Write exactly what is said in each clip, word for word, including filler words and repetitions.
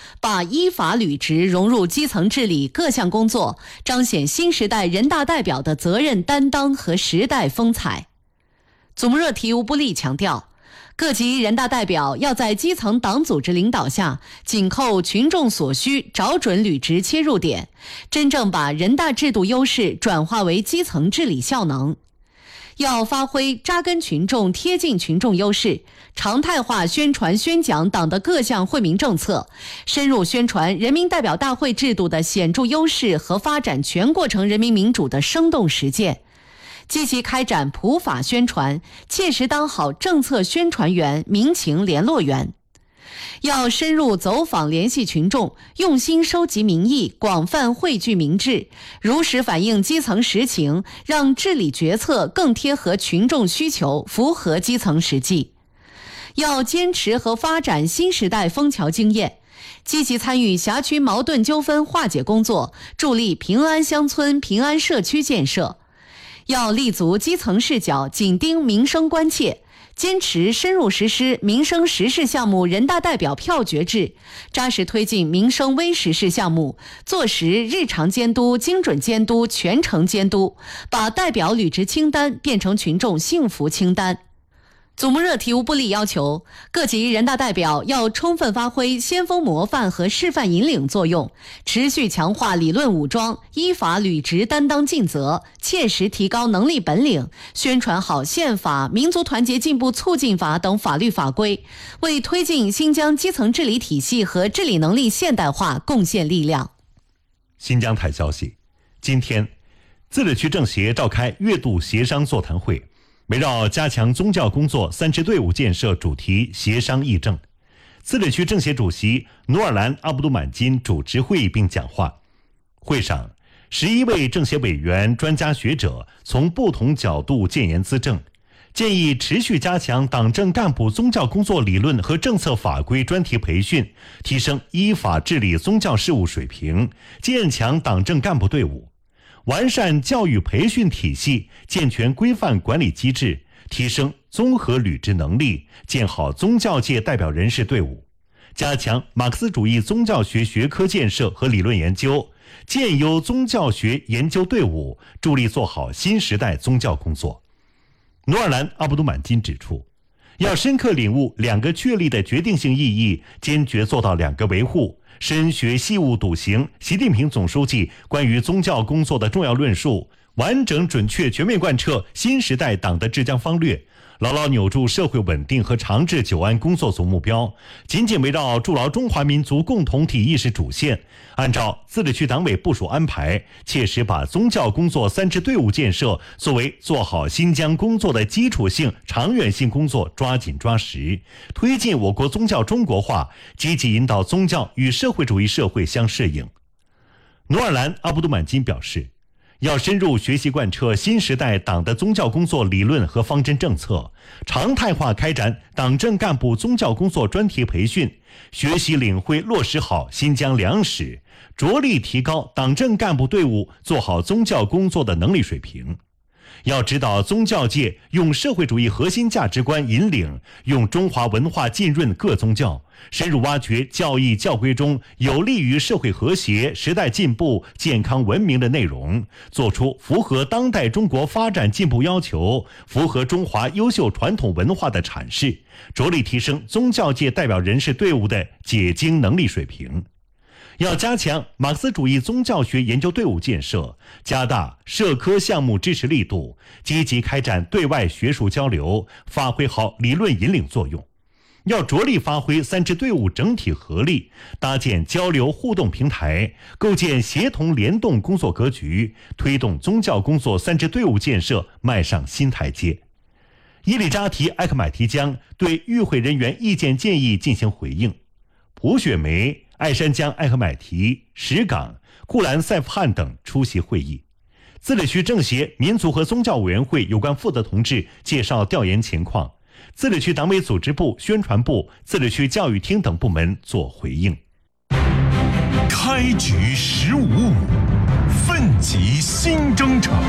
把依法履职融入基层治理各项工作，彰显新时代人大代表的责任担当和时代风采。祖穆热提乌布力强调，各级人大代表要在基层党组织领导下，紧扣群众所需，找准履职切入点，真正把人大制度优势转化为基层治理效能。要发挥扎根群众、贴近群众优势，常态化宣传宣讲党的各项惠民政策，深入宣传人民代表大会制度的显著优势和发展全过程人民民主的生动实践。积极开展普法宣传，切实当好政策宣传员、民情联络员。要深入走访联系群众，用心收集民意，广泛汇聚民智，如实反映基层实情，让治理决策更贴合群众需求，符合基层实际。要坚持和发展新时代枫桥经验，积极参与辖区矛盾纠纷化解工作，助力平安乡村、平安社区建设。要立足基层视角，紧盯民生关切，坚持深入实施民生实事项目人大代表票决制，扎实推进民生微实事项目，做实日常监督、精准监督、全程监督，把代表履职清单变成群众幸福清单。祖穆热提乌布力要求，各级人大代表要充分发挥先锋模范和示范引领作用，持续强化理论武装，依法履职担当尽责，切实提高能力本领，宣传好宪法、民族团结进步促进法等法律法规，为推进新疆基层治理体系和治理能力现代化贡献力量。 新疆台消息，今天，自治区政协召开月度协商座谈会，围绕加强宗教工作三支队伍建设主题协商议政。自治区政协主席努尔兰·阿卜杜满金主持会议并讲话。会上，十一位政协委员、专家学者从不同角度建言资政，建议持续加强党政干部宗教工作理论和政策法规专题培训，提升依法治理宗教事务水平，建强党政干部队伍。完善教育培训体系，健全规范管理机制，提升综合履职能力，建好宗教界代表人士队伍，加强马克思主义宗教学学科建设和理论研究，建优宗教学研究队伍，助力做好新时代宗教工作。努尔兰·阿卜杜满金指出，要深刻领悟两个确立的决定性意义，坚决做到两个维护，深学细悟笃行习近平总书记关于宗教工作的重要论述，完整准确全面贯彻新时代党的治疆方略，牢牢扭住社会稳定和长治久安工作总目标，紧紧围绕筑牢中华民族共同体意识主线，按照自治区党委部署安排，切实把宗教工作三支队伍建设作为做好新疆工作的基础性、长远性工作抓紧抓实，推进我国宗教中国化，积极引导宗教与社会主义社会相适应。努尔兰·阿卜杜满金表示，要深入学习贯彻新时代党的宗教工作理论和方针政策，常态化开展党政干部宗教工作专题培训，学习领会落实好新疆良史，着力提高党政干部队伍做好宗教工作的能力水平。要指导宗教界用社会主义核心价值观引领，用中华文化浸润各宗教，深入挖掘教义教规中有利于社会和谐、时代进步、健康文明的内容，做出符合当代中国发展进步要求、符合中华优秀传统文化的阐释，着力提升宗教界代表人士队伍的解经能力水平。要加强马克思主义宗教学研究队伍建设，加大社科项目支持力度，积极开展对外学术交流，发挥好理论引领作用。要着力发挥三支队伍整体合力，搭建交流互动平台，构建协同联动工作格局，推动宗教工作三支队伍建设迈上新台阶。伊里扎提艾克买提江对与会人员意见建议进行回应。蒲雪梅、爱山江艾克买提、石岗、库兰塞夫汗等出席会议。自治区政协民族和宗教委员会有关负责同志介绍调研情况，自治区党委组织部、宣传部、自治区教育厅等部门做回应。 开局十五五，奋楫新征程。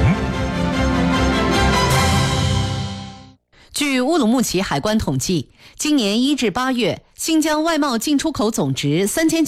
据乌鲁木齐海关统计，今年一至八月，新疆外贸进出口总值三千